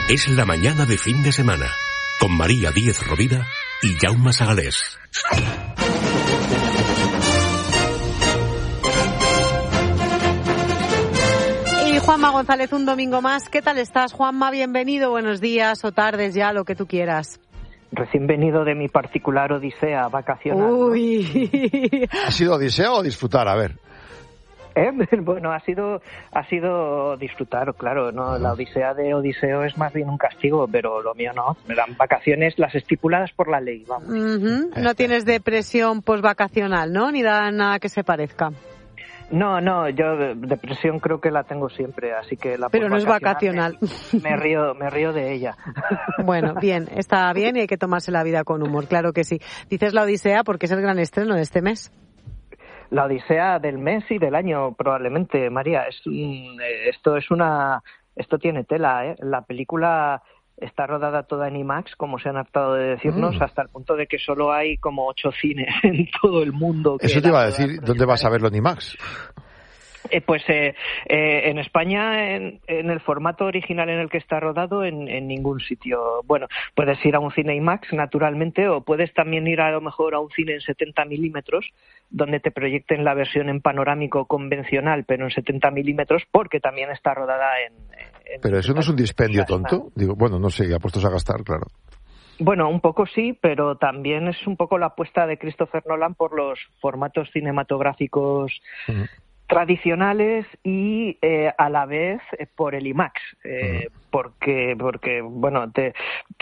Es la mañana de fin de semana, con María Díez Rovira y Jaume Sagalés. Y Juanma González, un domingo más. ¿Qué tal estás, Juanma? Bienvenido, buenos días o tardes ya, lo que tú quieras. Recién venido de mi particular odisea vacacional. Uy. ¿No? ¿Ha sido odisea o disfrutar? A ver. Bueno, ha sido disfrutar, claro, ¿no? La odisea de Odiseo es más bien un castigo, pero lo mío no. Me dan vacaciones las estipuladas por la ley, vamos. No tienes depresión postvacacional, ¿no? Ni nada que se parezca. No, yo depresión creo que la tengo siempre, así que la pero no es vacacional. Me río de ella. Bueno, bien, está bien y hay que tomarse la vida con humor, claro que sí. Dices la odisea porque es el gran estreno de este mes. La odisea del mes y del año, probablemente, María. Esto tiene tela, ¿eh? La película está rodada toda en IMAX, como se han hartado de decirnos, hasta el punto de que solo hay como 8 cines en todo el mundo. Eso te iba a decir, ¿dónde vas a verlo en IMAX? En España, en el formato original en el que está rodado, en ningún sitio. Bueno, puedes ir a un cine IMAX, naturalmente, o puedes también ir a lo mejor a un cine en 70 milímetros, donde te proyecten la versión en panorámico convencional, pero en 70 milímetros, porque también está rodada en pero eso no es un dispendio tonto. Digo, bueno, no sé, apuestos a gastar, claro. Bueno, un poco sí, pero también es un poco la apuesta de Christopher Nolan por los formatos cinematográficos tradicionales y a la vez por el IMAX, porque bueno, te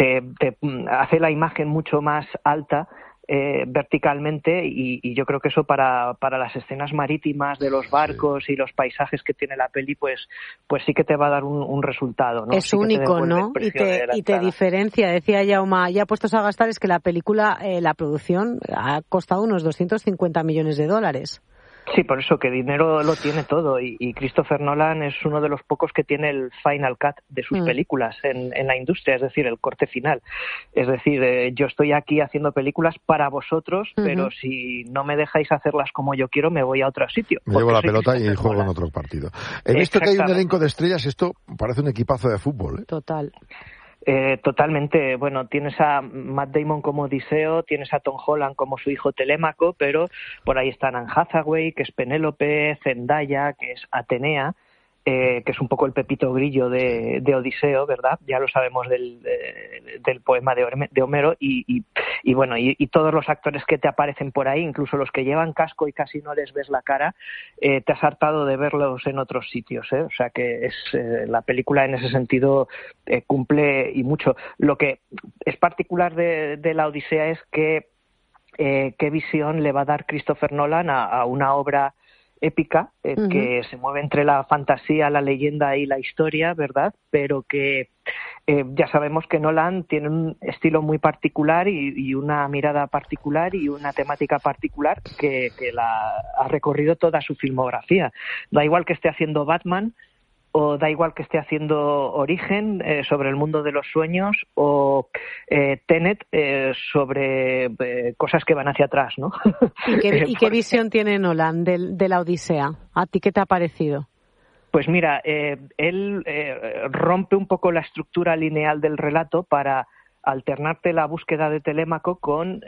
hace la imagen mucho más alta verticalmente y yo creo que eso para las escenas marítimas de los barcos y los paisajes que tiene la peli, pues sí que te va a dar un resultado, ¿no? Es sí único, ¿no? Y te diferencia, decía Jaume, ya puestos a gastar, es que la película, la producción ha costado unos 250 millones de dólares. Sí, por eso que dinero lo tiene todo y Christopher Nolan es uno de los pocos que tiene el final cut de sus películas en la industria, es decir, el corte final. Es decir, yo estoy aquí haciendo películas para vosotros, pero si no me dejáis hacerlas como yo quiero, me voy a otro sitio. Me llevo la pelota y juego en otro partido. He visto que hay un elenco de estrellas, esto parece un equipazo de fútbol, ¿eh? Total. Totalmente. Bueno, tienes a Matt Damon como Odiseo, tienes a Tom Holland como su hijo Telémaco, pero por ahí están Anne Hathaway, que es Penélope, Zendaya, que es Atenea, que es un poco el Pepito Grillo de Odiseo, ¿verdad? Ya lo sabemos del poema de Homero y bueno, y todos los actores que te aparecen por ahí, incluso los que llevan casco y casi no les ves la cara, te has hartado de verlos en otros sitios, ¿eh? O sea que la película en ese sentido cumple y mucho. Lo que es particular de la Odisea es que qué visión le va a dar Christopher Nolan a una obra épica que se mueve entre la fantasía, la leyenda y la historia, ¿verdad? Pero que ya sabemos que Nolan tiene un estilo muy particular y una mirada particular y una temática particular que la ha recorrido toda su filmografía. Da igual que esté haciendo Batman, o da igual que esté haciendo Origen sobre el mundo de los sueños, o Tenet sobre cosas que van hacia atrás, ¿no? ¿Y qué visión tiene Nolan de la Odisea? ¿A ti qué te ha parecido? Pues mira, él rompe un poco la estructura lineal del relato para alternarte la búsqueda de Telémaco con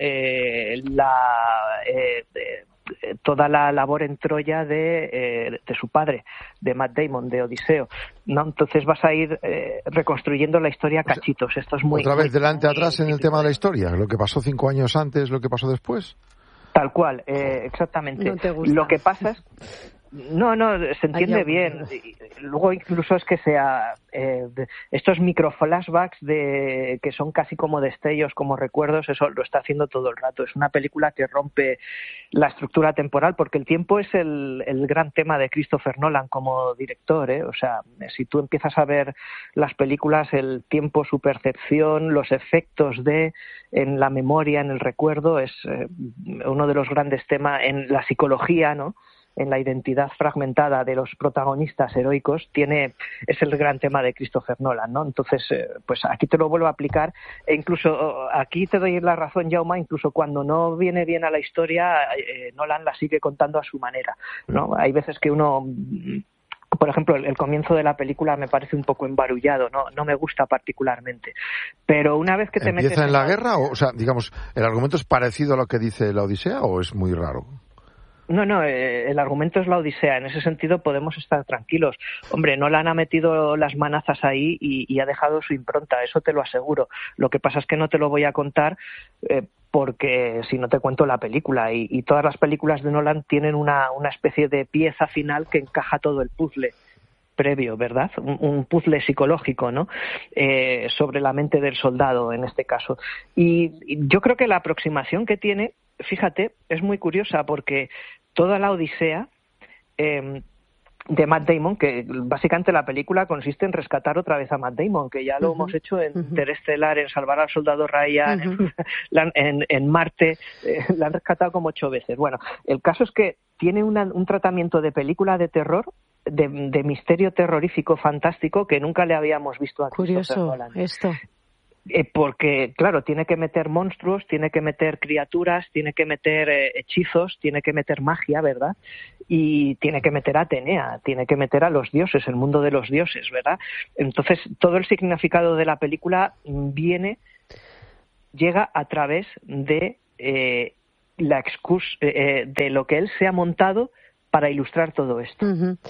toda la labor en Troya de su padre, de Matt Damon, de Odiseo, ¿no? Entonces vas a ir reconstruyendo la historia a cachitos. Esto es muy... ¿Otra vez delante atrás en el tema de la historia? ¿Lo que pasó 5 años antes, lo que pasó después? Tal cual, exactamente. No te gusta. Lo que pasa es... No, se entiende bien. Luego incluso es que sea estos microflashbacks que son casi como destellos, como recuerdos, eso lo está haciendo todo el rato. Es una película que rompe la estructura temporal porque el tiempo es el gran tema de Christopher Nolan como director, ¿eh? O sea, si tú empiezas a ver las películas, el tiempo, su percepción, los efectos en la memoria, en el recuerdo, es uno de los grandes temas en la psicología, ¿no? En la identidad fragmentada de los protagonistas heroicos, es el gran tema de Christopher Nolan, ¿no? Entonces, pues aquí te lo vuelvo a aplicar, e incluso aquí te doy la razón, Jaume, incluso cuando no viene bien a la historia, Nolan la sigue contando a su manera, ¿no? Hay veces que uno Por ejemplo, el comienzo de la película me parece un poco embarullado, no me gusta particularmente. Pero una vez que te metes... ¿Empieza en la guerra? O sea, digamos, ¿el argumento es parecido a lo que dice la Odisea o es muy raro? No, el argumento es la Odisea. En ese sentido podemos estar tranquilos. Hombre, Nolan ha metido las manazas ahí y ha dejado su impronta, eso te lo aseguro. Lo que pasa es que no te lo voy a contar porque si no te cuento la película. Y todas las películas de Nolan tienen una especie de pieza final que encaja todo el puzzle previo, ¿verdad? Un puzzle psicológico, ¿no? Sobre la mente del soldado, en este caso. Y yo creo que la aproximación que tiene, fíjate, es muy curiosa porque toda la Odisea de Matt Damon, que básicamente la película consiste en rescatar otra vez a Matt Damon, que ya lo hemos hecho en Interestelar, en Salvar al Soldado Ryan, en Marte, la han rescatado como 8 veces. Bueno, el caso es que tiene un tratamiento de película de terror, de misterio terrorífico fantástico que nunca le habíamos visto a Christopher Nolan. Curioso esto. Porque, claro, tiene que meter monstruos, tiene que meter criaturas, tiene que meter hechizos, tiene que meter magia, ¿verdad? Y tiene que meter a Atenea, tiene que meter a los dioses, el mundo de los dioses, ¿verdad? Entonces, todo el significado de la película llega a través de la excusa, de lo que él se ha montado para ilustrar todo esto.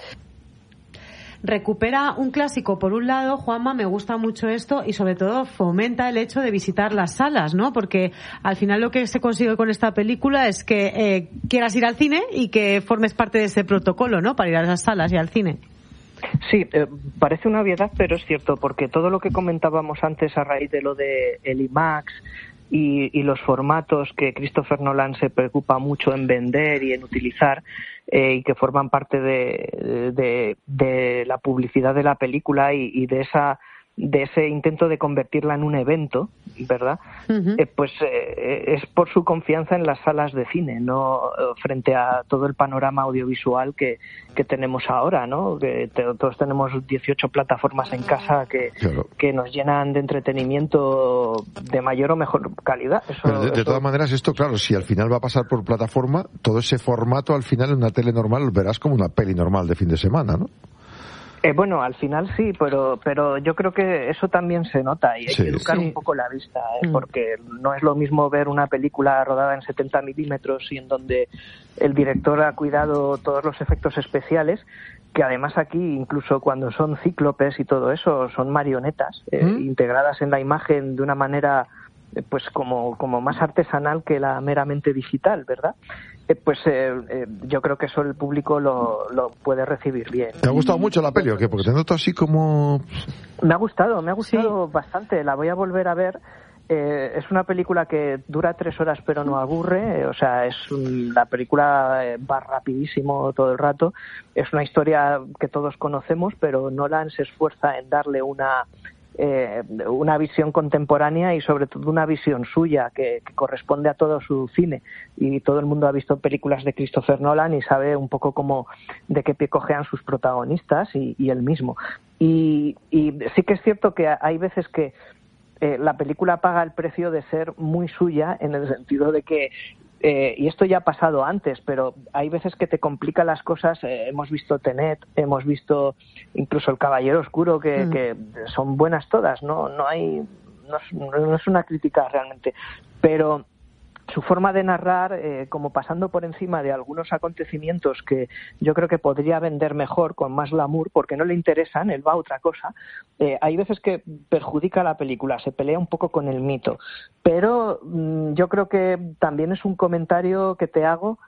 Recupera un clásico, por un lado, Juanma, me gusta mucho esto y sobre todo fomenta el hecho de visitar las salas, ¿no? Porque al final lo que se consigue con esta película es que quieras ir al cine y que formes parte de ese protocolo, ¿no? Para ir a las salas y al cine. Sí, parece una obviedad, pero es cierto, porque todo lo que comentábamos antes a raíz de lo de el IMAX y los formatos que Christopher Nolan se preocupa mucho en vender y en utilizar y que forman parte de la publicidad de la película y de ese intento de convertirla en un evento, ¿verdad? Pues es por su confianza en las salas de cine, no frente a todo el panorama audiovisual que tenemos ahora, ¿no? Que todos tenemos 18 plataformas en casa que nos llenan de entretenimiento de mayor o mejor calidad. Pero de todas maneras, esto, claro, si al final va a pasar por plataforma, todo ese formato al final en una tele normal lo verás como una peli normal de fin de semana, ¿no? Bueno, al final sí, pero yo creo que eso también se nota y hay que educar un poco la vista, porque no es lo mismo ver una película rodada en 70 milímetros y en donde el director ha cuidado todos los efectos especiales, que además aquí, incluso cuando son cíclopes y todo eso, son marionetas integradas en la imagen de una manera pues como más artesanal que la meramente digital, ¿verdad? Yo creo que eso el público lo puede recibir bien. ¿Te ha gustado mucho la peli o qué? Porque te noto así como... Me ha gustado bastante, la voy a volver a ver. Es una película que dura 3 horas pero no aburre, o sea, la película va rapidísimo todo el rato. Es una historia que todos conocemos, pero Nolan se esfuerza en darle una visión contemporánea y sobre todo una visión suya que corresponde a todo su cine, y todo el mundo ha visto películas de Christopher Nolan y sabe un poco cómo de qué pie cojean sus protagonistas y él mismo, y sí que es cierto que hay veces que la película paga el precio de ser muy suya, en el sentido de que y esto ya ha pasado antes, pero hay veces que te complica las cosas. Hemos visto Tenet, hemos visto incluso El Caballero Oscuro, que son buenas todas, no es una crítica realmente, pero su forma de narrar, como pasando por encima de algunos acontecimientos que yo creo que podría vender mejor, con más glamour, porque no le interesan, él va a otra cosa, hay veces que perjudica la película, se pelea un poco con el mito. Pero yo creo que también es un comentario que te hago,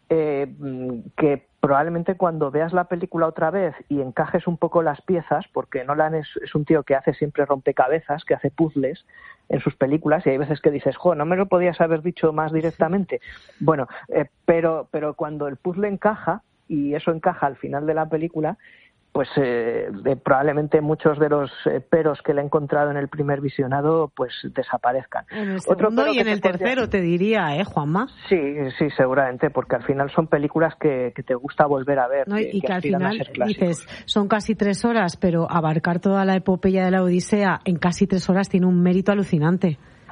que probablemente cuando veas la película otra vez y encajes un poco las piezas, porque Nolan es un tío que hace siempre rompecabezas, que hace puzzles en sus películas, y hay veces que dices, no me lo podías haber dicho más directamente. Bueno, pero cuando el puzzle encaja, y eso encaja al final de la película, pues probablemente muchos de los peros que le he encontrado en el primer visionado pues desaparezcan. En el segundo y en el tercero, te diría, Juanma. Sí, seguramente, porque al final son películas que te gusta volver a ver. No, y que al final dices, son casi 3 horas, pero abarcar toda la epopeya de la Odisea en casi 3 horas tiene un mérito alucinante.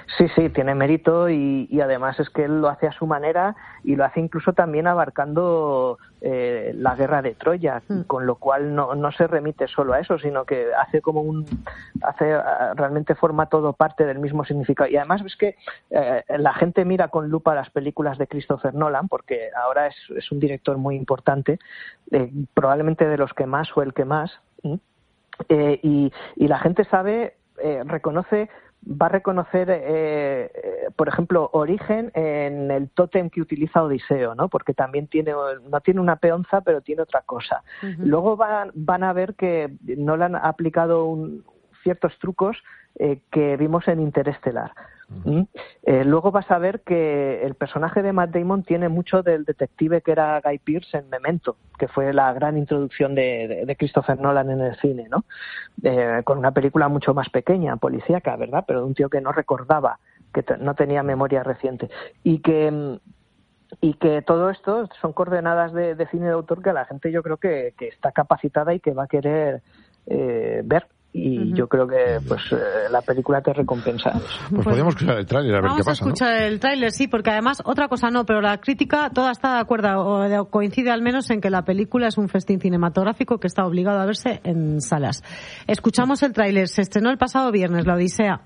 Sí, tiene mérito y además es que él lo hace a su manera y lo hace incluso también abarcando la guerra de Troya, con lo cual no se remite solo a eso, sino que hace realmente forma todo parte del mismo significado. Y además es que la gente mira con lupa las películas de Christopher Nolan, porque ahora es un director muy importante, probablemente de los que más o el que más, y la gente va a reconocer, por ejemplo, origen en el tótem que utiliza Odiseo, ¿no? Porque también no tiene una peonza, pero tiene otra cosa. Uh-huh. Luego van a ver que Nolan ha aplicado ciertos trucos que vimos en Interestelar. Luego vas a ver que el personaje de Matt Damon tiene mucho del detective que era Guy Pearce en Memento, que fue la gran introducción de Christopher Nolan en el cine, ¿no? Con una película mucho más pequeña, policíaca, ¿verdad? Pero de un tío que no recordaba, que no tenía memoria reciente. Y que todo esto son coordenadas de cine de autor que la gente yo creo que está capacitada y que va a querer ver. Y yo creo que la película te recompensa eso. Pues podríamos escuchar el tráiler a ver qué pasa. Vamos a escuchar el tráiler, sí, porque además otra cosa no, pero la crítica toda está de acuerdo o coincide al menos en que la película es un festín cinematográfico que está obligado a verse en salas. Escuchamos el tráiler, se estrenó el pasado viernes, La Odisea.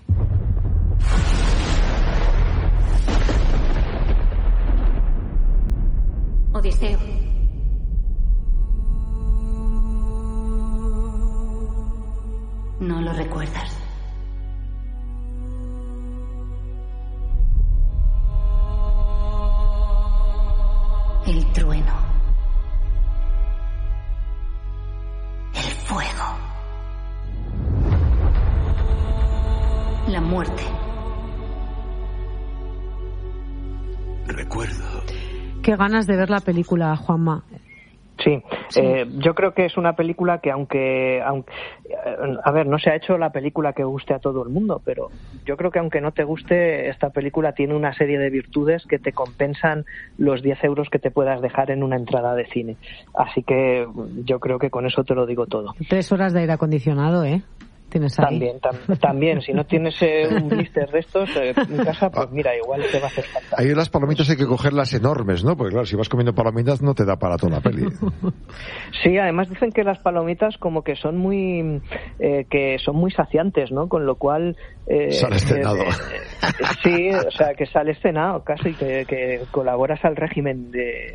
Odiseo. ¿No lo recuerdas? El trueno. El fuego. La muerte. Recuerdo. Qué ganas de ver la película, Juanma. Sí, yo creo que es una película que aunque a ver, no se ha hecho la película que guste a todo el mundo, pero yo creo que aunque no te guste, esta película tiene una serie de virtudes que te compensan los 10 euros que te puedas dejar en una entrada de cine. Así que yo creo que con eso te lo digo todo. 3 horas de aire acondicionado, tienes ahí. También, si no tienes un blister de estos en casa, pues mira, igual te va a hacer falta. Ahí las palomitas hay que cogerlas enormes, ¿no? Porque claro, si vas comiendo palomitas no te da para toda la peli. Sí, además dicen que las palomitas como que son muy saciantes, ¿no? Con lo cual sale cenado. Sí, o sea, que sale cenado casi, que colaboras al régimen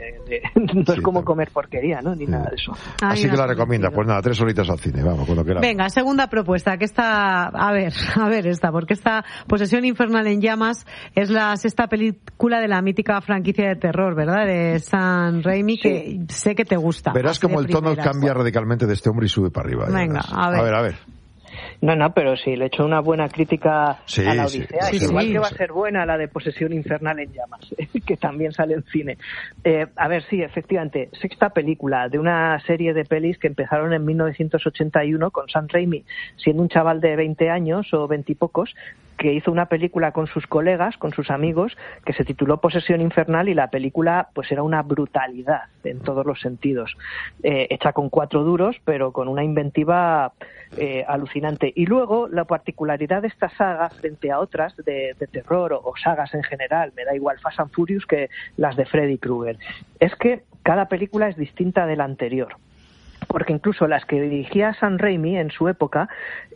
no es como comer porquería, ¿no? Ni nada de eso. Así que la recomienda, pues nada, 3 horitas al cine, vamos, cuando queramos. Venga, segunda propuesta, que está, a ver esta, porque esta Posesión Infernal en Llamas es la 6ª película de la mítica franquicia de terror, ¿verdad? De Sam Raimi, que sé que te gusta. Verás como el tono cambia radicalmente de este hombre y sube para arriba. Venga, a ver. No, pero sí, le he hecho una buena crítica a la Odisea, igual que va a ser buena la de Posesión Infernal en Llamas, que también sale en cine. A ver, sí, efectivamente, 6ª película de una serie de pelis que empezaron en 1981 con Sam Raimi, siendo un chaval de 20 años o 20 y pocos, que hizo una película con sus colegas, con sus amigos, que se tituló Posesión Infernal, y la película pues era una brutalidad en todos los sentidos, hecha con 4 duros, pero con una inventiva alucinante. Y luego la particularidad de esta saga frente a otras de terror o sagas en general, me da igual Fast and Furious que las de Freddy Krueger, es que cada película es distinta de la anterior. Porque incluso las que dirigía Sam Raimi en su época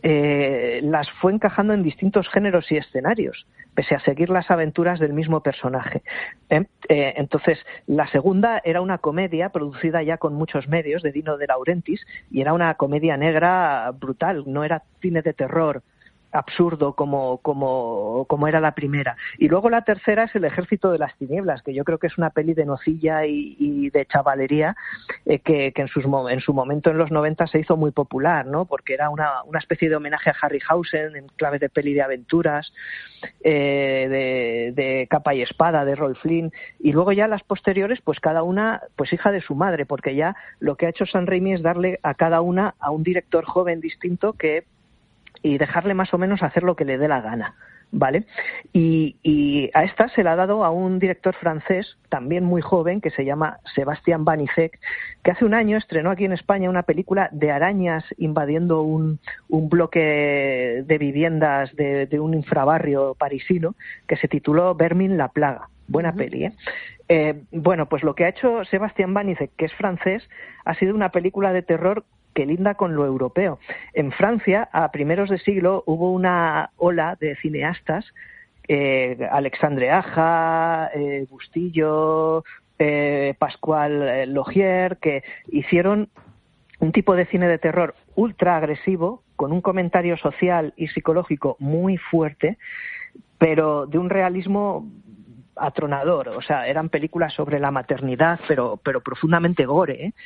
las fue encajando en distintos géneros y escenarios, pese a seguir las aventuras del mismo personaje. Entonces, la segunda era una comedia producida ya con muchos medios, de Dino De Laurentiis, y era una comedia negra brutal, no era cine de terror absurdo como era la primera. Y luego la tercera es El Ejército de las Tinieblas, que yo creo que es una peli de nocilla y de chavalería que en su momento en los 90 se hizo muy popular, ¿no? Porque era una especie de homenaje a Harryhausen en clave de peli de aventuras, de capa y espada, de Rolf Flynn. Y luego ya las posteriores, pues cada una pues hija de su madre, porque ya lo que ha hecho Sam Raimi es darle a cada una a un director joven distinto y dejarle más o menos hacer lo que le dé la gana. ¿vale? Y a esta se la ha dado a un director francés, también muy joven, que se llama Sebastián Banizek, que hace un año estrenó aquí en España una película de arañas invadiendo un bloque de viviendas de un infrabarrio parisino, que se tituló Vermin la plaga. Buena peli, ¿eh? Bueno, pues lo que ha hecho Sebastián Banizek, que es francés, ha sido una película de terror que linda con lo europeo. En Francia, a primeros de siglo, hubo una ola de cineastas, Alexandre Aja, Bustillo, Pascual Logier, que hicieron un tipo de cine de terror ultra agresivo, con un comentario social y psicológico muy fuerte, pero de un realismo atronador. O sea, eran películas sobre la maternidad, pero profundamente gore, ¿eh?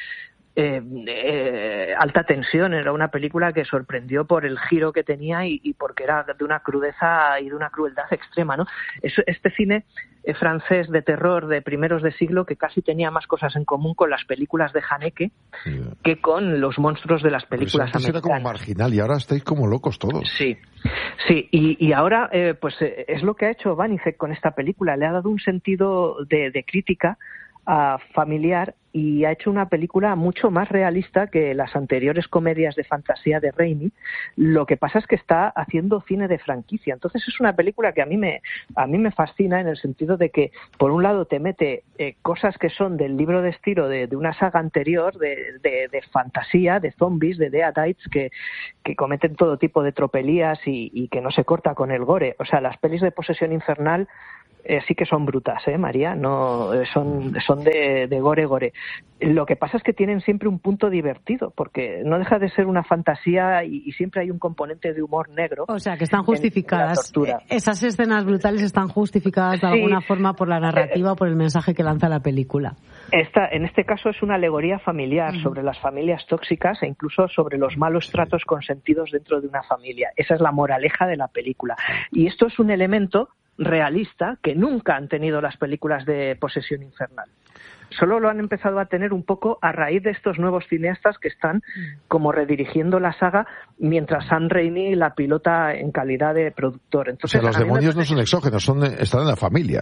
Alta tensión. Era una película que sorprendió por el giro que tenía y porque era de una crudeza y de una crueldad extrema, ¿no? Este cine francés de terror de primeros de siglo, que casi tenía más cosas en común con las películas de Haneke que con los monstruos de las películas americanas. Era como marginal y ahora estáis como locos todos. Sí, y ahora pues es lo que ha hecho Banizek con esta película. Le ha dado un sentido de crítica familiar y ha hecho una película mucho más realista que las anteriores comedias de fantasía de Raimi. Lo que pasa es que está haciendo cine de franquicia. Entonces es una película que a mí me fascina, en el sentido de que por un lado te mete cosas que son del libro de estilo de una saga anterior de fantasía, de zombies, de deadites que cometen todo tipo de tropelías y que no se corta con el gore. O sea, las pelis de Posesión Infernal sí que son brutas, María, no son de gore. Lo que pasa es que tienen siempre un punto divertido, porque no deja de ser una fantasía y siempre hay un componente de humor negro. O sea, que están justificadas. Esas escenas brutales están justificadas de alguna forma por la narrativa o por el mensaje que lanza la película. En este caso es una alegoría familiar sobre las familias tóxicas e incluso sobre los malos tratos consentidos dentro de una familia. Esa es la moraleja de la película. Y esto es un elemento realista que nunca han tenido las películas de Posesión Infernal. Solo lo han empezado a tener un poco a raíz de estos nuevos cineastas que están como redirigiendo la saga mientras Sam Raimi la pilota en calidad de productor. Entonces, o sea, los demonios no son exógenos, están en la familia.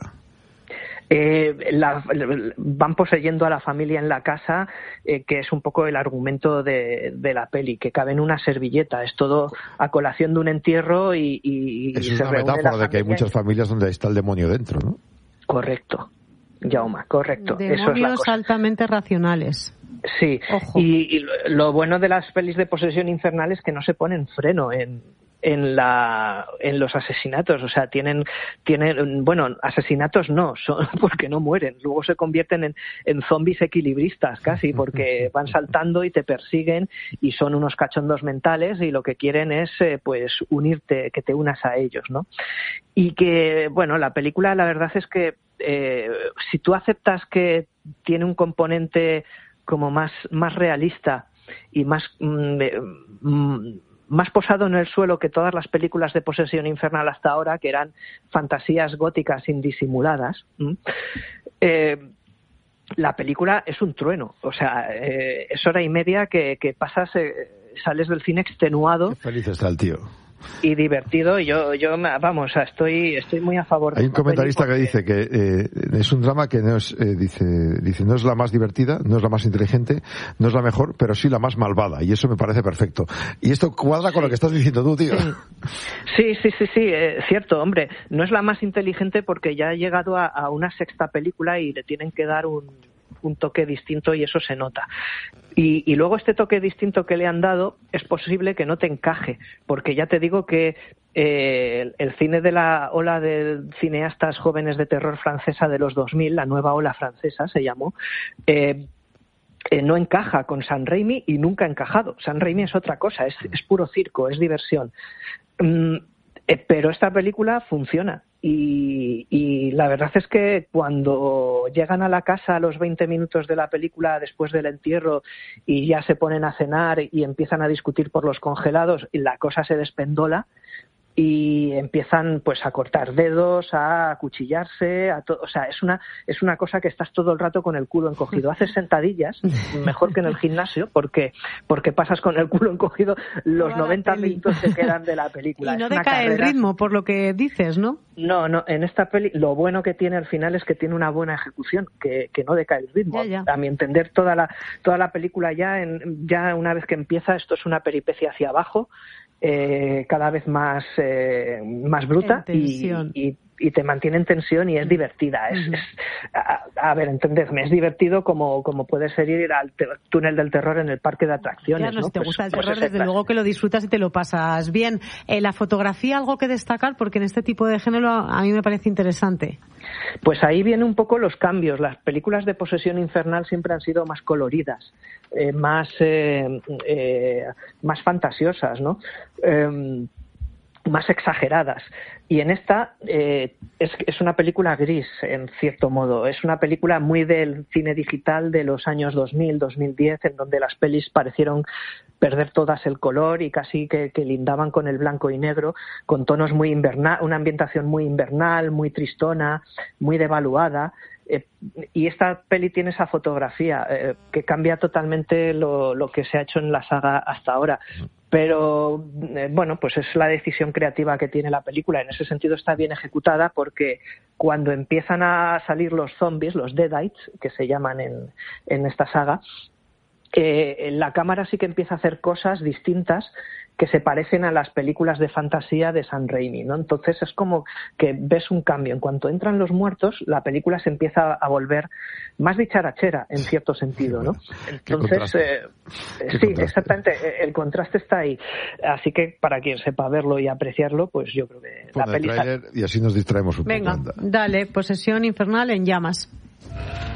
Van poseyendo a la familia en la casa, que es un poco el argumento de la peli, que cabe en una servilleta. Es todo a colación de un entierro y es una metáfora de que hay muchas familias donde está el demonio dentro, ¿no? Correcto, Jaume, correcto. Demonios eso es la cosa. Altamente racionales. Sí, ojo. Y lo bueno de las pelis de Posesión Infernal es que no se ponen freno en los asesinatos. O sea, tienen bueno, asesinatos no, porque no mueren, luego se convierten en zombies equilibristas casi, porque van saltando y te persiguen y son unos cachondos mentales y lo que quieren es pues unirte, que te unas a ellos, ¿no? Y que, bueno, la película la verdad es que si tú aceptas que tiene un componente como más realista y más posado en el suelo que todas las películas de Posesión Infernal hasta ahora, que eran fantasías góticas indisimuladas, la película es un trueno. O sea, es hora y media que pasas, sales del cine extenuado. Qué feliz está el tío. Y divertido, y yo vamos, o sea, estoy muy a favor de Hay un comentarista que dice que es un drama que no es, dice no es la más divertida, no es la más inteligente, no es la mejor, pero sí la más malvada, y eso me parece perfecto. Y esto cuadra con lo que estás diciendo tú, tío. Sí, cierto, hombre, no es la más inteligente porque ya ha llegado a una sexta película y le tienen que dar un toque distinto y eso se nota. Y luego este toque distinto que le han dado es posible que no te encaje, porque ya te digo que el cine de la ola de cineastas jóvenes de terror francesa de los 2000, la nueva ola francesa se llamó, no encaja con Sam Raimi y nunca ha encajado. Sam Raimi es otra cosa, es puro circo, es diversión. Pero esta película funciona y la verdad es que cuando llegan a la casa a los 20 minutos de la película después del entierro y ya se ponen a cenar y empiezan a discutir por los congelados y la cosa se despendola, y empiezan pues a cortar dedos, a acuchillarse, o sea, es una cosa que estás todo el rato con el culo encogido. Haces sentadillas, mejor que en el gimnasio, porque pasas con el culo encogido los 90 minutos que quedan de la película. Y no decae el ritmo, por lo que dices, ¿no? No, en esta peli lo bueno que tiene al final es que tiene una buena ejecución, que no decae el ritmo. Ya. A mi entender, toda la película ya una vez que empieza, esto es una peripecia hacia abajo, cada vez más bruta y te mantiene en tensión y es divertida. A ver, entendedme, es divertido como puede ser ir al túnel del terror en el parque de atracciones. Claro, ¿no? Si te gusta el terror, pues desde luego que lo disfrutas y te lo pasas bien. La fotografía, algo que destacar, porque en este tipo de género a mí me parece interesante. Pues ahí vienen un poco los cambios. Las películas de posesión infernal siempre han sido más coloridas, más fantasiosas, ¿no? Más exageradas. Y en esta es una película gris, en cierto modo. Es una película muy del cine digital de los años 2000, 2010, en donde las pelis parecieron perder todas el color y casi que lindaban con el blanco y negro, con tonos muy invernal, una ambientación muy invernal, muy tristona, muy devaluada. Y esta peli tiene esa fotografía que cambia totalmente lo que se ha hecho en la saga hasta ahora. Pero, bueno, pues es la decisión creativa que tiene la película. En ese sentido está bien ejecutada porque cuando empiezan a salir los zombies, los deadites, que se llaman en esta saga, la cámara sí que empieza a hacer cosas distintas que se parecen a las películas de fantasía de Sam Raimi, ¿no? Entonces es como que ves un cambio. En cuanto entran los muertos, la película se empieza a volver más dicharachera, en cierto sentido, ¿no? Entonces, sí, exactamente, el contraste está ahí. Así que para quien sepa verlo y apreciarlo, pues yo creo que la peli... Y así nos distraemos un poco. Venga, dale, Posesión Infernal en llamas.